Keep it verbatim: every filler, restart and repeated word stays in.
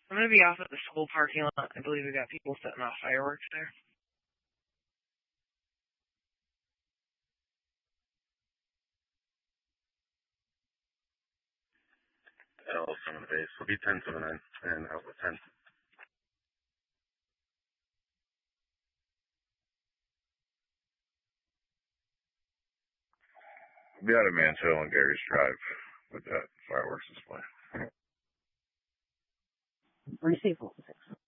I'm going to be off at the school parking lot. I believe we got people setting off fireworks there. L seven base. Will be ten seven nine and out with ten. We'll be out of Mansfield on Gary's Drive with that fireworks display. Receive six.